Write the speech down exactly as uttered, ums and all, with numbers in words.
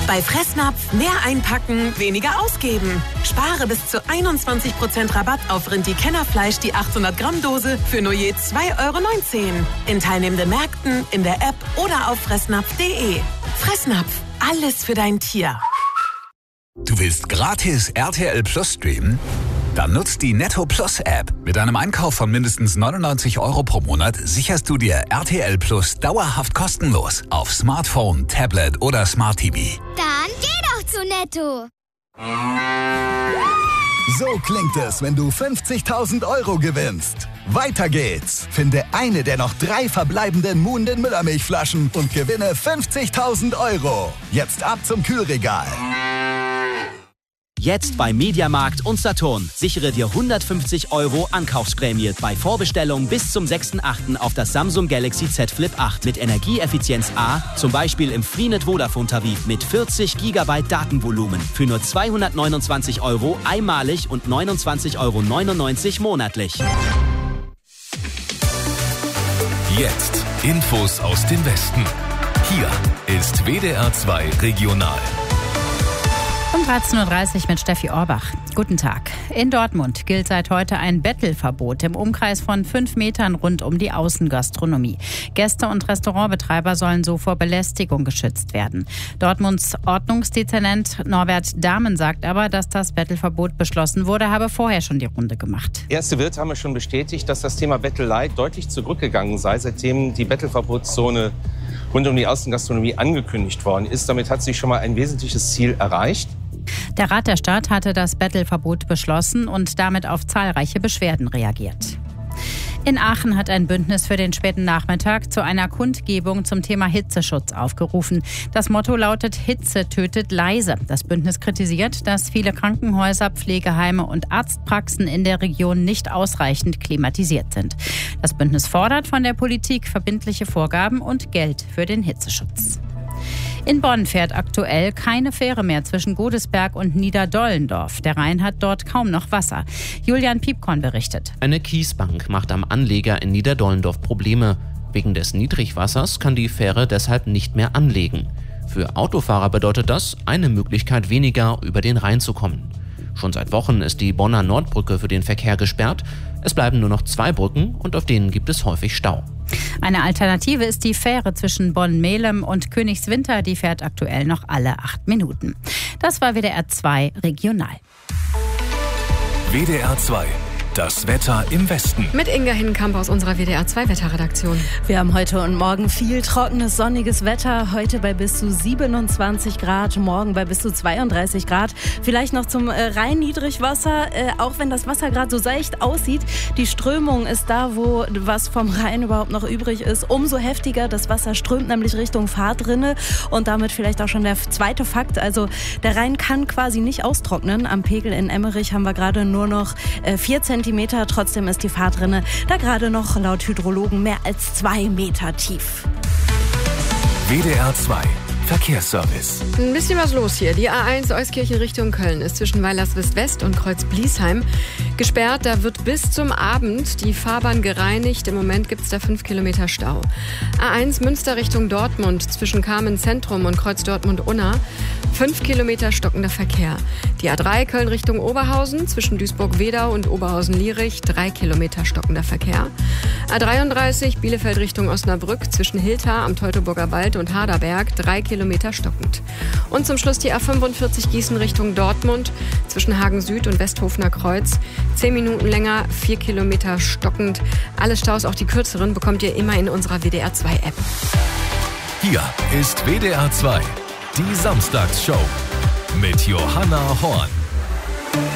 Bei Fressnapf mehr einpacken, weniger ausgeben. Spare bis zu einundzwanzig Prozent Rabatt auf Rindi-Kennerfleisch die achthundert Gramm Dose für nur je zwei Euro neunzehn. In teilnehmenden Märkten, in der App oder auf fressnapf punkt de. Fressnapf, alles für dein Tier. Du willst gratis R T L Plus streamen? Dann nutzt die Netto Plus App. Mit einem Einkauf von mindestens neunundneunzig Euro pro Monat sicherst du dir R T L Plus dauerhaft kostenlos auf Smartphone, Tablet oder Smart T V. Dann geh doch zu Netto. So klingt es, wenn du fünfzigtausend Euro gewinnst. Weiter geht's. Finde eine der noch drei verbleibenden Muhnden Müllermilchflaschen und gewinne fünfzigtausend Euro. Jetzt ab zum Kühlregal. Jetzt bei Mediamarkt und Saturn. Sichere dir hundertfünfzig Euro Ankaufsprämie bei Vorbestellung bis zum sechsten achten auf das Samsung Galaxy Z Flip acht mit Energieeffizienz A, zum Beispiel im Freenet Vodafone Tarif mit vierzig Gigabyte Datenvolumen für nur zweihundertneunundzwanzig Euro einmalig und neunundzwanzig Euro neunundneunzig monatlich. Jetzt Infos aus dem Westen. Hier ist W D R zwei Regional. Um dreizehn Uhr dreißig mit Steffi Orbach. Guten Tag. In Dortmund gilt seit heute ein Bettelverbot im Umkreis von fünf Metern rund um die Außengastronomie. Gäste und Restaurantbetreiber sollen so vor Belästigung geschützt werden. Dortmunds Ordnungsdezernent Norbert Dahmen sagt aber, dass das Bettelverbot beschlossen wurde, habe vorher schon die Runde gemacht. Erste Wirte haben schon bestätigt, dass das Thema Bettelei deutlich zurückgegangen sei, seitdem die Bettelverbotszone rund um die Außengastronomie angekündigt worden ist. Damit hat sich schon mal ein wesentliches Ziel erreicht. Der Rat der Stadt hatte das Bettelverbot beschlossen und damit auf zahlreiche Beschwerden reagiert. In Aachen hat ein Bündnis für den späten Nachmittag zu einer Kundgebung zum Thema Hitzeschutz aufgerufen. Das Motto lautet: Hitze tötet leise. Das Bündnis kritisiert, dass viele Krankenhäuser, Pflegeheime und Arztpraxen in der Region nicht ausreichend klimatisiert sind. Das Bündnis fordert von der Politik verbindliche Vorgaben und Geld für den Hitzeschutz. In Bonn fährt aktuell keine Fähre mehr zwischen Godesberg und Niederdollendorf. Der Rhein hat dort kaum noch Wasser. Julian Piepkorn berichtet. Eine Kiesbank macht am Anleger in Niederdollendorf Probleme. Wegen des Niedrigwassers kann die Fähre deshalb nicht mehr anlegen. Für Autofahrer bedeutet das eine Möglichkeit weniger, über den Rhein zu kommen. Schon seit Wochen ist die Bonner Nordbrücke für den Verkehr gesperrt. Es bleiben nur noch zwei Brücken und auf denen gibt es häufig Stau. Eine Alternative ist die Fähre zwischen Bonn-Melem und Königswinter. Die fährt aktuell noch alle acht Minuten. Das war W D R zwei Regional. W D R zwei. Das Wetter im Westen. Mit Inga Hinkamp aus unserer W D R zwei Wetterredaktion. Wir haben heute und morgen viel trockenes, sonniges Wetter. Heute bei bis zu siebenundzwanzig Grad, morgen bei bis zu zweiunddreißig Grad. Vielleicht noch zum äh, Rhein-Niedrigwasser, äh, auch wenn das Wasser gerade so seicht aussieht. Die Strömung ist da, wo was vom Rhein überhaupt noch übrig ist. Umso heftiger, das Wasser strömt nämlich Richtung Fahrtrinne. Und damit vielleicht auch schon der zweite Fakt. Also der Rhein kann quasi nicht austrocknen. Am Pegel in Emmerich haben wir gerade nur noch äh, vier Zentimeter. Trotzdem ist die Fahrtrinne da gerade noch laut Hydrologen mehr als zwei Meter tief. W D R zwei Verkehrsservice. Ein bisschen was los hier. Die A eins Euskirchen Richtung Köln ist zwischen Weilerswist-West und Kreuz-Bliesheim gesperrt. Da wird bis zum Abend die Fahrbahn gereinigt. Im Moment gibt es da fünf Kilometer Stau. A eins Münster Richtung Dortmund zwischen Kamen Zentrum und Kreuz Dortmund-Unna. fünf Kilometer stockender Verkehr. Die A drei Köln Richtung Oberhausen zwischen Duisburg-Wedau und Oberhausen-Lierich. drei Kilometer stockender Verkehr. A dreiunddreißig Bielefeld Richtung Osnabrück zwischen Hilter am Teutoburger Wald und Harderberg. drei Kilometer stockend. Und zum Schluss die A fünfundvierzig Gießen Richtung Dortmund zwischen Hagen Süd und Westhofener Kreuz. zehn Minuten länger, vier Kilometer stockend. Alle Staus, auch die kürzeren, bekommt ihr immer in unserer W D R zwei App. Hier ist W D R zwei, die Samstagsshow mit Johanna Horn.